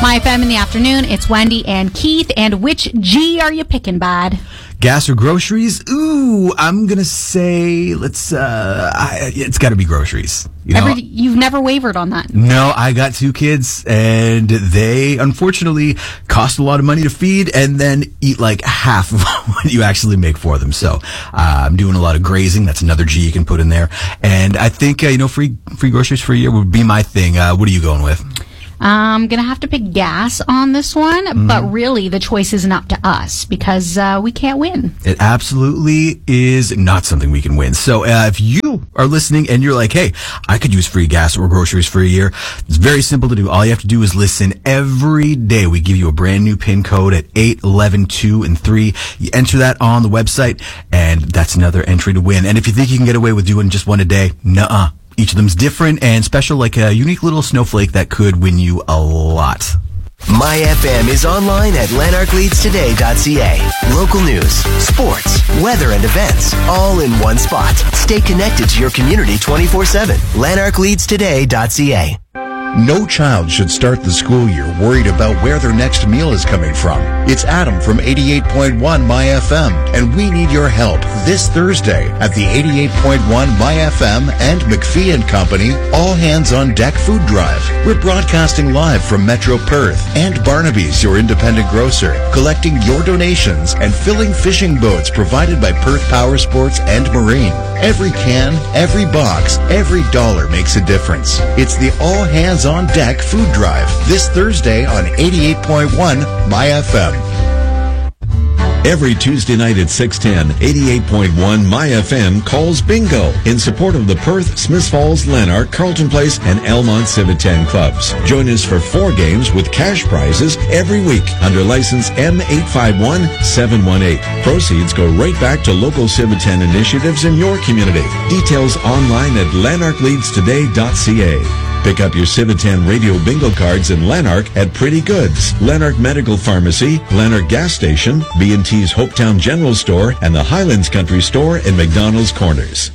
My FM in the afternoon, it's Wendy and Keith. And which G are you picking, bud? Gas or groceries? Ooh, I'm going to say, it's got to be groceries. You've never wavered on that. No, I got 2 kids, and they, unfortunately, cost a lot of money to feed and then eat like half of what you actually make for them. So I'm doing a lot of grazing. That's another G you can put in there. And I think, free groceries for a year would be my thing. What are you going with? I'm going to have to pick gas on this one, but really the choice isn't up to us because we can't win. It absolutely is not something we can win. So if you are listening and you're like, hey, I could use free gas or groceries for a year, it's very simple to do. All you have to do is listen every day. We give you a brand new PIN code at 8, 11, 2, and 3. You enter that on the website, and that's another entry to win. And if you think you can get away with doing just one a day, nuh-uh. Each of them's different and special, like a unique little snowflake that could win you a lot. My FM is online at lanarkleadstoday.ca. Local news, sports, weather, and events, all in one spot. Stay connected to your community 24/7. lanarkleadstoday.ca. No child should start the school year worried about where their next meal is coming from. It's Adam from 88.1 My FM, and we need your help this Thursday at the 88.1 My FM and McPhee & Company All Hands on Deck Food Drive. We're broadcasting live from Metro Perth and Barnaby's, your independent grocer, collecting your donations and filling fishing boats provided by Perth Power Sports and Marine. Every can, every box, every dollar makes a difference. It's the All Hands on Deck Food Drive this Thursday on 88.1 My FM. Every Tuesday night at 6:10, 88.1 My FM calls bingo in support of the Perth, Smiths Falls, Lanark, Carlton Place, and Elmont Civitan clubs. Join us for 4 games with cash prizes every week under license M851718. Proceeds go right back to local Civitan initiatives in your community. Details online at lanarkleadstoday.ca. Pick up your Civitan Radio Bingo cards in Lanark at Pretty Goods, Lanark Medical Pharmacy, Lanark Gas Station, B&T's Hopetown General Store, and the Highlands Country Store in McDonald's Corners.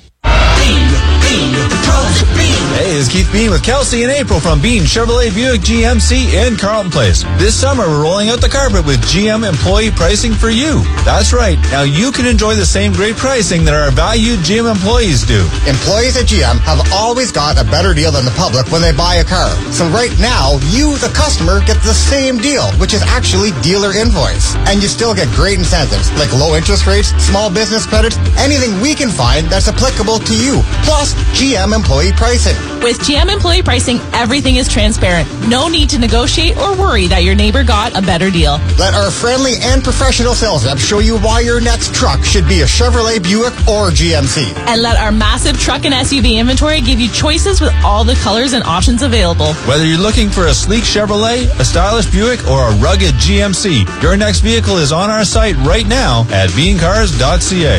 Hey, it's Keith Bean with Kelsey and April from Bean Chevrolet Buick GMC in Carlton Place. This summer, we're rolling out the carpet with GM employee pricing for you. That's right. Now you can enjoy the same great pricing that our valued GM employees do. Employees at GM have always got a better deal than the public when they buy a car. So right now, you, the customer, get the same deal, which is actually dealer invoice. And you still get great incentives, like low interest rates, small business credits, anything we can find that's applicable to you. Plus, GM employee pricing. With GM employee pricing, everything is transparent. No need to negotiate or worry that your neighbor got a better deal. Let our friendly and professional sales reps show you why your next truck should be a Chevrolet Buick or GMC. And let our massive truck and SUV inventory give you choices with all the colors and options available. Whether you're looking for a sleek Chevrolet, a stylish Buick, or a rugged GMC, your next vehicle is on our site right now at beancars.ca.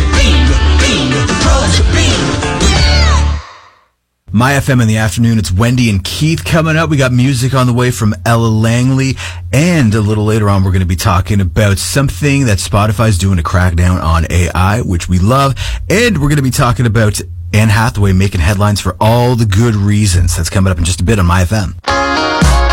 My FM in the afternoon, it's Wendy and Keith coming up. We got music on the way from Ella Langley, and a little later on we're going to be talking about something that Spotify's doing to crack down on AI, which we love, and we're going to be talking about Anne Hathaway making headlines for all the good reasons. That's coming up in just a bit on My FM.